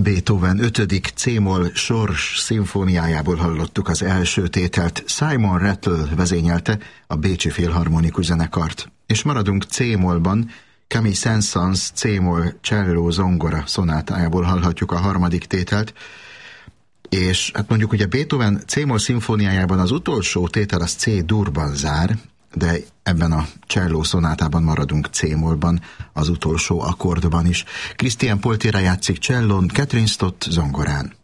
Beethoven 5. C-moll sors szimfóniájából hallottuk az első tételt. Simon Rattle vezényelte a Bécsi Filharmonikus Zenekart. És maradunk C-mollban, Camille Saint-Saëns C-moll cselló zongora szonátájából hallhatjuk a harmadik tételt. És hát mondjuk ugye Beethoven C-moll szimfóniájában az utolsó tétel az C-durban zár, de ebben a cselló szonátában maradunk C-mollban, az utolsó akkordban is. Christian Poltira játszik csellón, Catherine Stott zongorán.